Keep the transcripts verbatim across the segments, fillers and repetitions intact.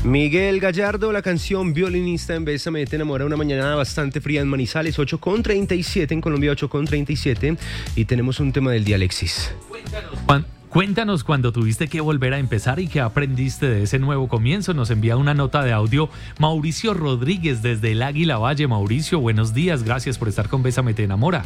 Miguel Gallardo, la canción Violinista en Bésame te enamora, una mañana bastante fría en Manizales, ocho con treinta y siete, en Colombia ocho con treinta y siete, y tenemos un tema del día, Alexis. Cuéntanos, Juan. Cuéntanos cuando tuviste que volver a empezar y qué aprendiste de ese nuevo comienzo. Nos envía una nota de audio Mauricio Rodríguez desde el Águila Valle. Mauricio, buenos días, gracias por estar con Bésame te enamora.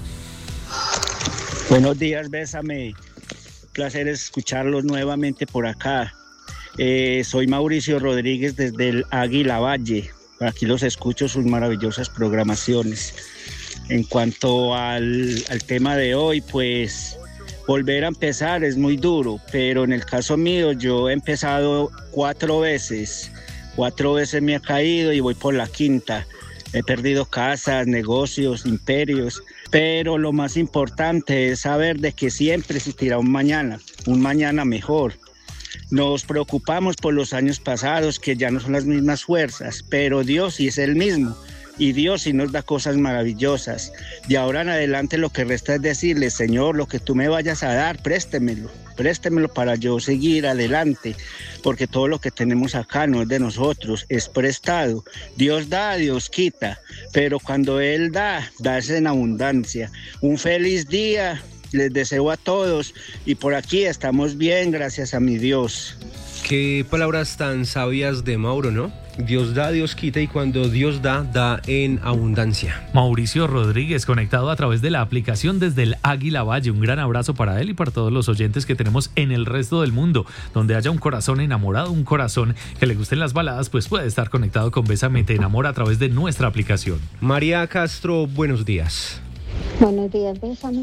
Buenos días, Bésame. Placer escucharlos nuevamente por acá. Eh, soy Mauricio Rodríguez desde el Águila Valle. Aquí los escucho sus maravillosas programaciones. En cuanto al, al tema de hoy, pues volver a empezar es muy duro, pero en el caso mío yo he empezado cuatro veces. Cuatro veces me ha caído y voy por la quinta. He perdido casas, negocios, imperios, pero lo más importante es saber de que siempre existirá un mañana, un mañana mejor. Nos preocupamos por los años pasados, que ya no son las mismas fuerzas, pero Dios sí es el mismo. Y Dios sí nos da cosas maravillosas. De ahora en adelante lo que resta es decirle, Señor, lo que tú me vayas a dar, préstemelo, préstemelo para yo seguir adelante, porque todo lo que tenemos acá no es de nosotros, es prestado. Dios da, Dios quita, pero cuando Él da, da en abundancia. Un feliz día les deseo a todos y por aquí estamos bien, gracias a mi Dios. Qué palabras tan sabias de Mauro, ¿no? Dios da, Dios quita, y cuando Dios da, da en abundancia. Mauricio Rodríguez, conectado a través de la aplicación desde el Águila Valle. Un gran abrazo para él y para todos los oyentes que tenemos en el resto del mundo. Donde haya un corazón enamorado, un corazón que le gusten las baladas, pues puede estar conectado con Bésame te enamora a través de nuestra aplicación. María Castro, buenos días. Buenos días, Bésame.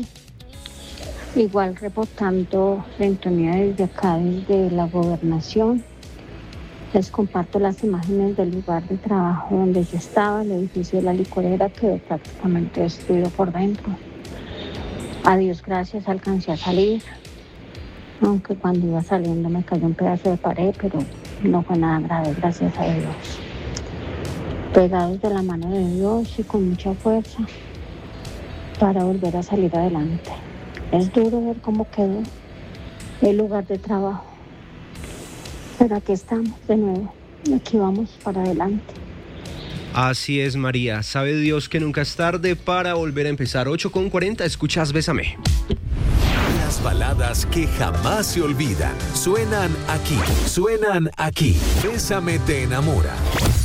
Igual reportando sintonía desde acá, desde la gobernación. Les comparto las imágenes del lugar de trabajo donde yo estaba. El edificio de la licorera quedó prácticamente destruido por dentro. A Dios gracias alcancé a salir, aunque cuando iba saliendo me cayó un pedazo de pared, pero no fue nada grave, gracias a Dios. Pegados de la mano de Dios y con mucha fuerza para volver a salir adelante. Es duro ver cómo quedó el lugar de trabajo, pero aquí estamos de nuevo, aquí vamos para adelante. Así es, María. Sabe Dios que nunca es tarde para volver a empezar. ocho con cuarenta, escuchas Bésame. Las baladas que jamás se olvidan suenan aquí, suenan aquí. Bésame te enamora.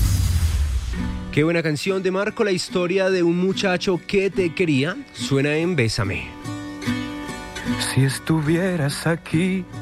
Qué buena canción de Marco, la historia de un muchacho que te quería, suena en Bésame. Si estuvieras aquí